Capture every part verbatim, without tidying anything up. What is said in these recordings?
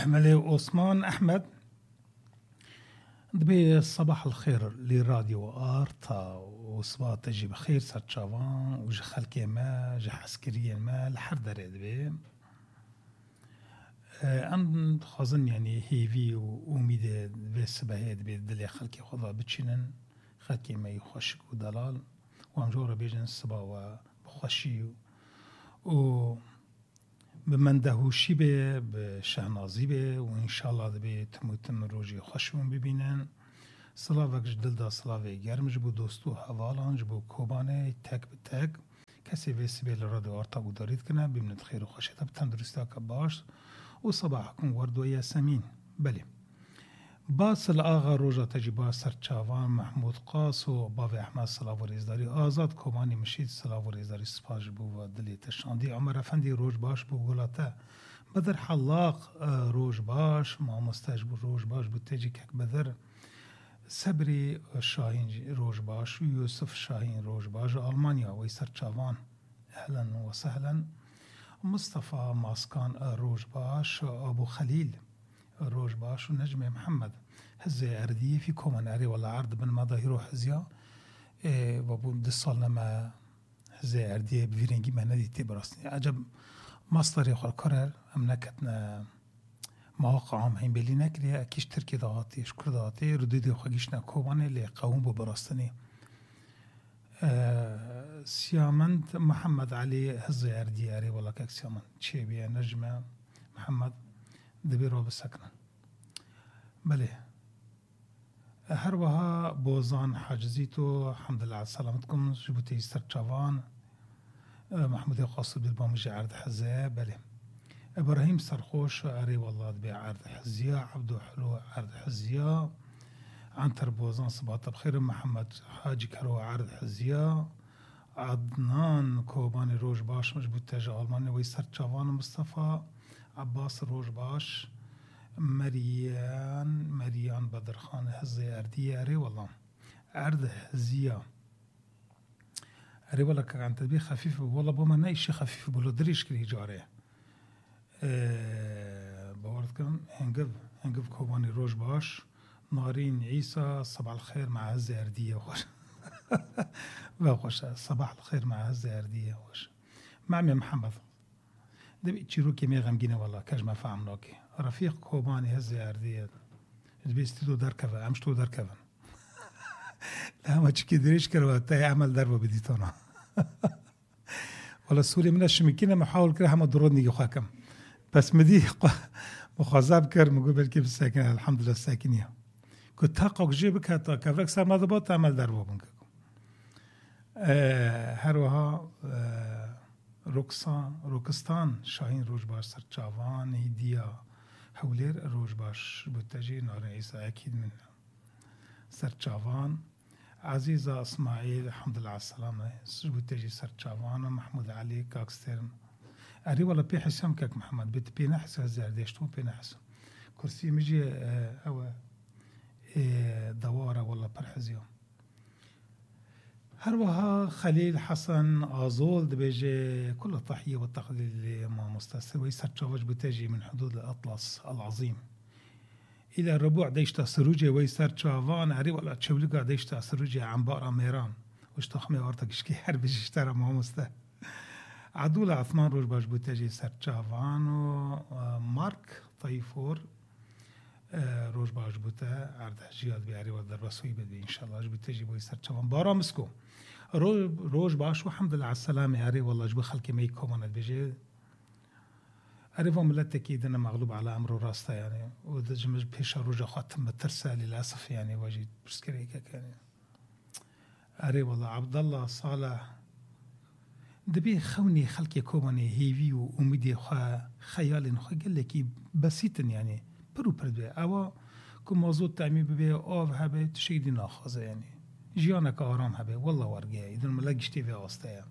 ملي عثمان أحمد دبي صباح الخير لراديو آرتا وصباح تجي بخير ساتشافان وجه خلقي ما جه عسكريا ما لحر داري دبي أم خازن يعني هيفي وأميد بس بهيد بدلي خلقي خذا بتشنن خلقي ما يخشك ودلال وام جورا بيجن الصبا وبخشي و بمندهوشی به به شهنازی به و انشالله دبی تموتن روزی خوشون ببینن سلاوکش دل دا سلاوی گرم جبو دوستو حوالان جبو کوبانه تک به تک کسی ویسی بیل رادیو آرتا بودارید کنه ببینید خیر و خوشید اب تندرستی ها که باش و صباحکم وردو یاسمین بله باصل آغا روژا تجیبا سرچاوان محمود قاس و باوی احمد صلاح و ریزداری آزاد کومانی مشید صلاح و ریزداری سپاش بو و دلی تشاندی عمر افندی روژ باش بو گلاته بدر حلاق روژ باش مامستاج بو روژ باش بو تجی کک بدر صبری شاهین روژ باش و یوسف شاهین روژ باش آلمانیا و سرچاوان اهلا و سهلا مصطفى ماسکان روژ باش ابو خلیل روج باش و نجم محمد هزي أردية في كومان أري ولا عرض بن ماذا يروح هزيا إيه وابو دصال لما هزي أردية بفيرنجي ما ندي تبرسني عجب مصدر يخل كرر أملكتنا مواقعهم هين بلي نكري أكيش تركي ضغطي شكر ضغطي ردودي وخجيشنا كومان اللي قوم ببرستني أه سيامند محمد علي هزي أردية أري ولا كاك سيامند شي بيا نجمة محمد دبی رو بسکنن بله هر وها بوزان حاجزی تو الحمدلله على سلامتكم جبوتي سرچاوان محمود قاصد بالبامج عرض حزه بله ابراهيم سرخوش اري والله دبي عرض حزيه عبدو حلو عرض حزيه عنتر بوزان صباح بخير محمد حاجي كرو عرض حزيه عدنان كوباني روج باش مجبوط تاج المانيا ويسرچاوان مصطفى عباس روج باش مريان مريان بدرخان هزي أردية أري والله أرد هزية أري والله كان تدبير خفيف والله بما نايش خفيف بلو دريش كري جاري أه بوردكم هنقف هنقف كوباني روج باش نارين عيسى صباح الخير مع هزي أردية وخش وخش صباح الخير مع هزي أردية وخش معمي محمد دبي تشيروكي مي غمجينه والله كاج ما فهمناكي رفيق كوباني هزي أردية دبيستو دركفة أمشتو دركفة لا ما تشكي دريش كروا تاي عمل دربه بديتونا والله سوري من الشمكينة محاول كره ما درودني يخاكم بس مدي مخازب كر مقول بالكي بالساكنة الحمد لله الساكنية كنت تحقق جيبك حتى كفك سر ما ضبط عمل دربه بنكم أه هروها أه روكسان روكستان شاهين روج باش سرچاوان هدية حولير روج باش بتجي نار عيسى أكيد من سرچاوان عزيزة إسماعيل الحمد لله على السلامة بتجي سرچاوان محمود علي كاكسترن أري ولا بي حسام كاك محمد بيت بي نحس هزار ديشتو بي نحس كرسي مجي أو دوارة ولا برحزيو هروها خليل حسن آزول دبيجي كل التحية والتقدير لما مستسر ويسرچاوج بتجي من حدود الأطلس العظيم إلى الربوع ديشتا سروجي ويسرچاوان أري ولا تشوليقا ديشتا سروجي عنبارة ميران واشتخمي وارتك شكي حرب اشترى ما مستسر عدولة عثمان روج باش بتجي سرچاوان ومارك طيفور روج باش بوتا عرض حجيات بيعري ودر رسوي بدي إن شاء الله جب تجي بوي سرچاوان بارا مسكو روج باش والحمد لله على السلامة أري والله جب خلقي ما يكومن بيجي أري فملت أكيد أنا مغلوب على أمره راسته يعني ودجمج بيش روج خاتم بترسى للأسف يعني واجد برسكريكا كان أري والله عبد الله صالح دبي خوني خلقي كومني هيفي وأميدي خا خيال خا قال لك بسيط يعني برو پردوه اوا که موضوع تعمیم ببه آف هبه تشیدی ناخوازه یعنی جیانک آرام هبه والله ورگه ایدون ملگشتی به آسته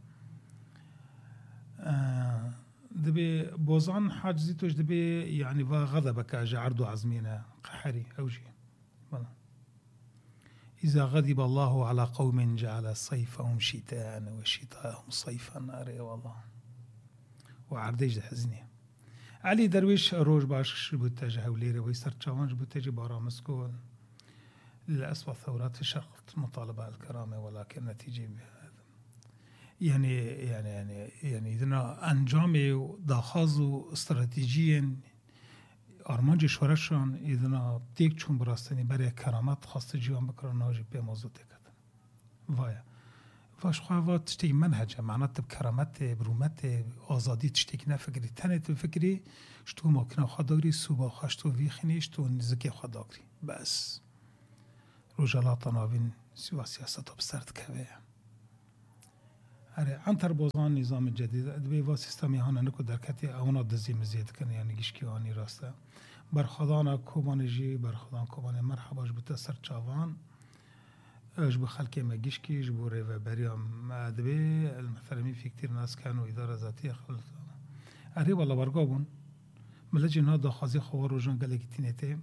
دبي بوزان حاجزي توش دبي يعني وغضبك اجا عرضو عزمينا قحري اوجي والله إذا غضب الله على قوم جعل صيفهم شتاء وشتاءهم صيفا أري والله وعرديج حزني علی درویش روش باش بود تجه وليرة ويسر تشاونج بود تجي بارا مسكون للأسف ثورات شرقت مطالبة الكرامة ولكن نتيجة يعني يعني يعني يعني إذا أنجام داخاز استراتيجيا أرمانج شورشان إذا تيك چون براستني برای کرامت خواست جوان بکران ناجی به موضوع تکتن وایا واش خواه تشتي منهجه معناته بكرامت برومت آزادی تشتي نه فکری تنت فکری شتو ماكنا خداغري سوبا خشتو ویخنی شتو نزکی خداغري بس رجالات ناوین سوا سیاست بسرد كوه اره انتر بوزان نظام جدید ادبی و سیستمی هانا نکو درکتی اونا دزی مزید کن یعنی گشکی آنی راسته برخدان کوبانجی برخدان کوبان مرحباش بوده سر چاوان اج بخلک مگشکی جبوره و بريام ادبی المحترمی في كتير ناس كانوا اداره ذاتيه خلط اره والله برگابون ملجی نا داخازی خوار و جان گلکی تینته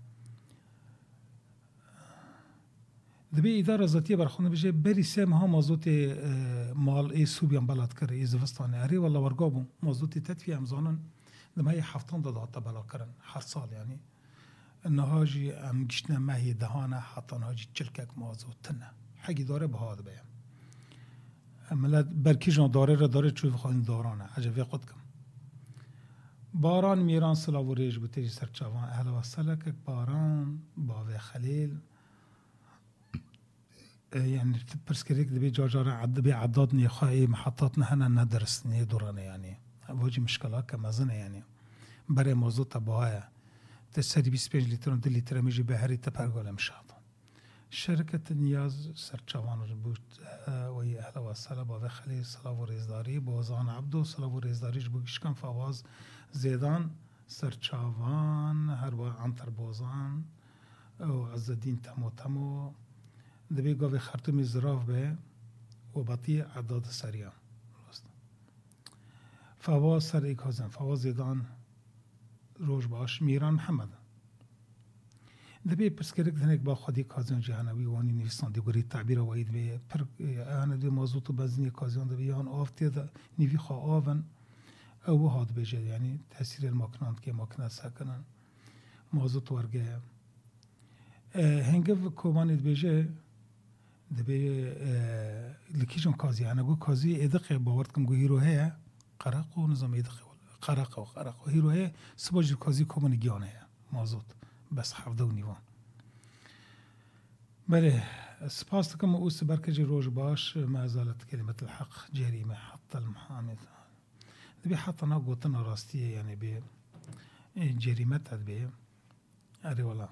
دبی اداره ذاتيه برخونه بجه بری سم ها موضوع مال ای سوبیان بلد کر ای زوستانه اره والله برگابون موضوع تدفی امزانن لما هي حفتان دادا بلا کرن هر سال يعني النهاجي ام گشتنا ما هي دهانه حتى نهاجي چلکک موضوع تنه حقی داره بهاد بیم ملت برکی جان داره را داره چوی خواهین دارانه عجبه قد کم باران میران سلاو و ریج بوتیجی سرچوان اهل و سلک باران باوی خلیل يعني برسكريك دبي جاجارة عد بي عداد نيخاي محطاتنا هنا ندرس ني دورانه يعني وجه مشكلة كمازنة يعني برای موضوع تباهی تسری بیست پنج لیتر و دو لیتر میجی به هری تپرگال مشاد شرکت نیاز سرچوان بود و اهل و سلا با خلی سلا و ریزداری بازان عبدو سلا و ریزداریش بگیش کن فواز زیدان سرچوان هر با انتر بازان و عزالدین تمو تمو دبی گاوی خرطومی زراف به و باطی عداد سریان فواز سر ایک هزن فواز زیدان روش باش میران محمد دبی پرسکرک دنک با خودی کازیان جهانوی وانی نویسان دیگری تعبیر وید به پر آن دی موضوع تو بزنی کازیان دبی آن آفتی دا نیوی خوا آون او هاد بجه یعنی تاثیر الماکنان که ماکنات سکنن موضوع تو ورگه هنگف کوبانی بجه دبی لکیشون کازیان گو کازی ادق باورد کم گو هیروه قرق و نظام ادق قرق و قرق و هیروه سباج کازی کوبانی گیانه موضوع بس حفظه و نیوان بله سپاس کم او سبرکجی روش باش ما زالت كلمة الحق جريمة حتى المحامي دبي حتى نا قوتنا راستية يعني ب جريمة تدبي أري والله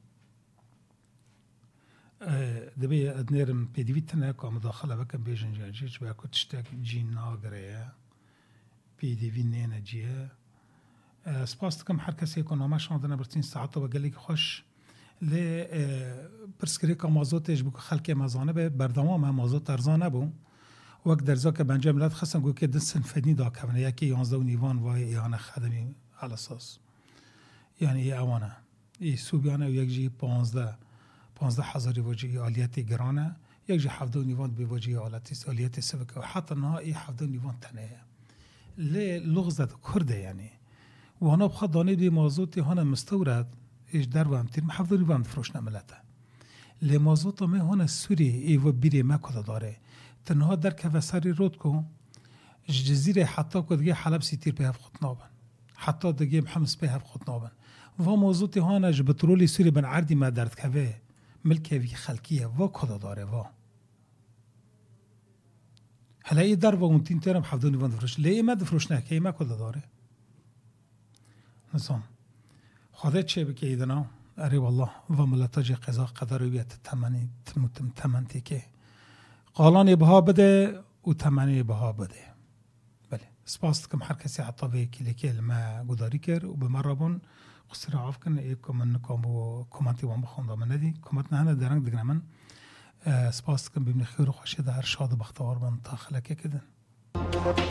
دبي أدنيرم بيديفيتنا كم مداخلة بكم بيجن جاجيج بأكو تشتاك جين ناقرية بيديفينينا جيه سپاس کم هر کسی که نامش آمدن برتین ساعت و گلی که خوش ل پرسکری که مازوتش بو خلک مزانه به بردوام مازوت ارزانه بو وقت درزا که بنجام لات خصم گو که دسن فنی دا کونه یکی یازده و نیوان و ایان خدمی على اساس یعنی ای اوانه ای سوبیانه و یک جی پانزده پانزده هزاری وجهی آلیتی گرانه یک جی هفده و نیوان به وجهی آلیتی سبکه و حتی نه ای هفده و نیوان تنه ل لغزت کرده یعنی وانا بخواد دانه دی موضوعی هانا مستورد ایش در و امتیر محفظه رو هم فروش نملته لی موضوع می هانا سوری ایو بیری مکده داره تنها در که وسری رود کن جزیره حتی که دیگه حلب سیتیر به هف خود نابن حتی دیگه محمس به هف خود نابن و موضوعی هانا جبترولی سوری بن عردی ما درد که ملکه وی خلکیه و کده داره و هلا ای در و اون تین ترم محفظه رو هم فروش لی ما دفروش نه که ما کده داره نظام خودت چه بکی ایدنا اری والله و ملتاج قضا قدرویت تمنی تمتم تمنتی که قالان بها بده و تمنی بها بده بله سپاس کم هر کسی حتی به کلیکل ما گداری کرد و به مرابون قصر عاف کن ای کمن نکام و کمانتی وام بخونده من ندی کمانت نه درنگ دگنه من سپاس کم ببین خیر و خوشی در شاد و بختوار من تا خلکه کدن